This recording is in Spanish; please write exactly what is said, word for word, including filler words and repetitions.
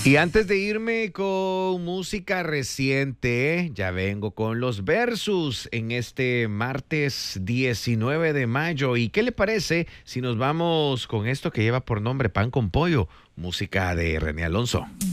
Y antes de irme con música reciente, ya vengo con los versus en este martes diecinueve de mayo. ¿Y qué le parece si nos vamos con esto que lleva por nombre Pan con Pollo? Música de René Alonso.